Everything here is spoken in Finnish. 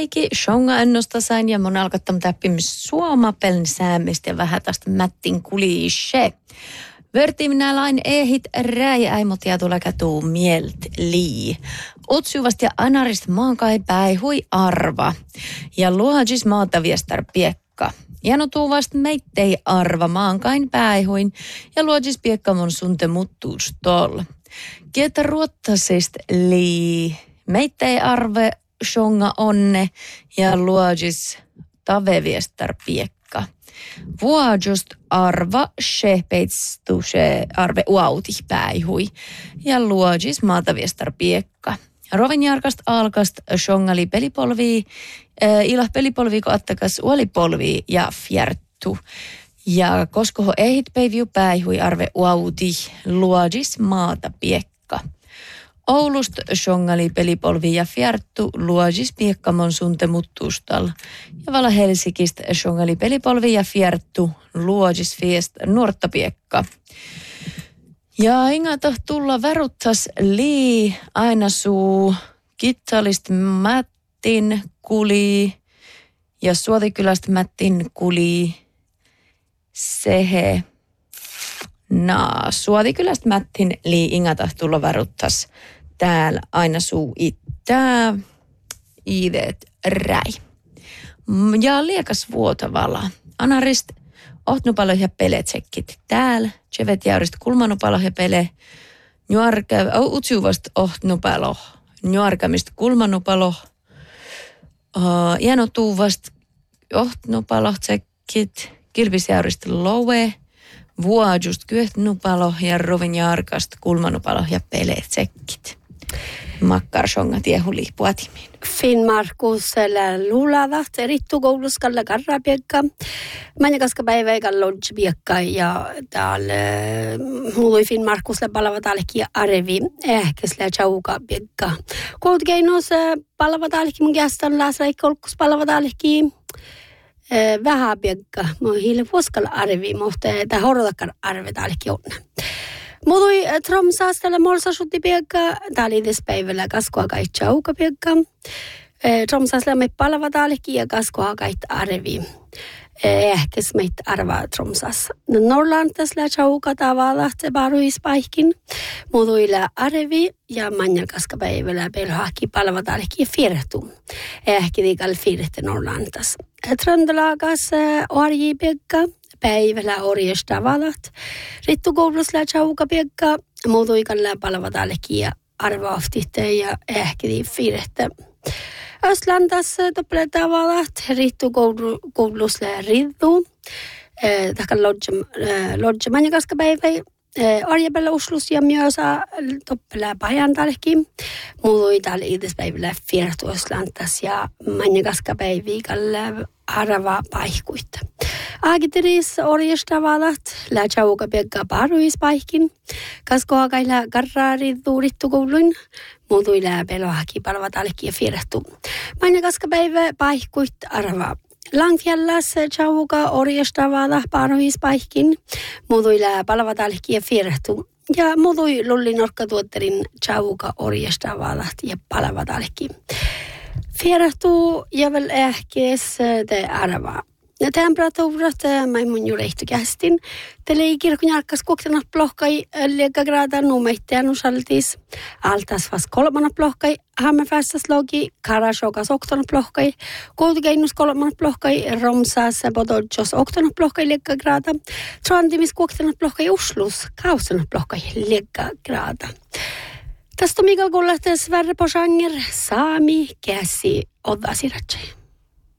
Säiki shonga ennosta sain ja mun alkattam täppimis suomapeln säämistä ja vähän tästä mättin kuliishe. Vörti minä lain ehit räjäimot ja tulee kätuu mielt lii. Utsuvast ja anarist maankai päihui arva. Ja luojis maata viestar piekka. Janotuvast meittei arva maankain päihuin ja luojis piekka mun sunte muttuus tol. Kietä ruottasist lii. Meittei arve shonga onne ja luojis tave viestar piekka. Vuojust arva she peitstu she arve uauti päihui ja luojis maata viestar piekka. Rovinjarkast alkast shongali pelipolvii, ilah pelipolvii ko attakas uolipolvii ja fjärttu. Ja koskoho ehit päiviu päihui arve uauti luojis maata piekka. Oulust shongali pelipolvi ja fjärttu luojis piekkamon sunte muttuustal. Ja vala Helsikist shongali pelipolvi ja fjärttu luojis fiest nuorta piekka. Ja ingata tulla väruttas lii aina suu kittalist mättin kuli ja Suotikylästä mättin kuli sehe. Suotikylästä mättin lii ingata tulla väruttas täällä aina suu ittää iideet räi. Ja liekas vuotavala. Anarist ohtnupalo ja peletsekkit täällä. Chevet jäyrist kulmanupalo ja pele. Utsuvast ohtnupalo. Nuarkamist kulmanupalo. Janotuvast ohtnupalo tsekkit. Kilpisjäyrist lowe. Vuojust kyöhtnupalo ja rovinjarkast kulmanupalo ja peletsekkit. Makkarshonga tiehuli puatimiin. Finnmarkus luulavat rittukouluskalla karrapiekka. Manjakaska päiväikä lodgepiekka ja täällä muului Finnmarkusle palavatalki arvi ehkäsle chaukapiekka. Koutgeinos palavatalki mun kästän läsräikkolkus palavatalki vähäpiekka. Mun hiile vuoskalla arvi, mutta tämä horotakar arvi talki on. Muutui Tromsastella molsasutti piekka, tää oli tässä päivällä kaskoa kait chauka piekka. Tromsastella me palavatalki ja kaskoa kait arvi. Ehkäs meitä arvaa Tromsassa. Norrlantasella chauka tavalla se paruispaihkin. Muutuilla arvi ja manjakaska päivällä pelhahki palavatalki ja firtu. Ehkä viikalla firte Norrlantas. Tröndelagas orji piekka. Päivällä orjesta valat. Rittukoulussa chaukapiekka. Muutuikalla palavatalki ja arvaaftitte ja ehkä fiirette. Östlandas toppeleta valat. Rittukoulussa riddu. Takkan lodge manjakaska päivä. Arjapella uslus ja myös toppelää pajantalki. Muutuitalla idespäivällä fiirtu Östlandas ja manjakaska päiviikalla arva paihkuitta. Agiteris orjesta valat, la chauka piekka paruispaihkin. Kaskohakailla karraari tuurittukouluin. Muutuilla pelohaki palvatalki ja firtu. Manjakaska päivä paihkuit arva. Langfjallas chauka orjesta valat paruispaihkin. Muutuilla palvatalki ja firtu. Ja muutui lullinorkkatuotterin chauka orjesta valat ja palvatalki. Firtu ja vel ehkes te arva. Ja temperatuurat mun juuri ehtokästin. Tällä ei kirkon jalkas koktanat plohkai liekka graada numeitteen usaltis. Altas vas 3 plohkai. Hammerfästas logi karashokas 8 plohkai. Koutugeinus 3 plohkai. Romsas bododjos 8 plohkai liekka graada. Trantimis koktanat plohkai uslus 8 plohkai liekka graada. Tästä Mikael Kullahtes Sverre Posanger Saami käsi odasiratsei.